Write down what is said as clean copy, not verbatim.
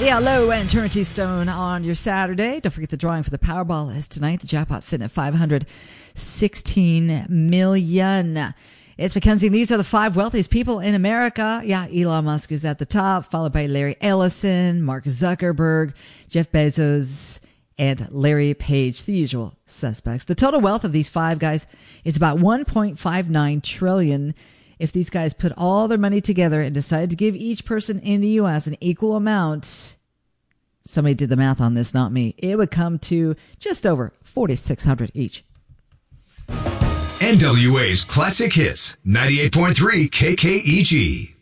Hello, and turn to Stone on your Saturday. Don't forget the drawing for the Powerball is tonight. The jackpot's sitting at $516 million. It's Mackenzie. These are the 5 wealthiest people in America. Yeah, Elon Musk is at the top, followed by Larry Ellison, Mark Zuckerberg, Jeff Bezos, and Larry Page, the usual suspects. The total wealth of these 5 guys is about $1.59 trillion. If these guys put all their money together and decided to give each person in the U.S. an equal amount, somebody did the math on this, not me, it would come to just over $4,600 each. NWA's Classic Hits, 98.3 KKEG.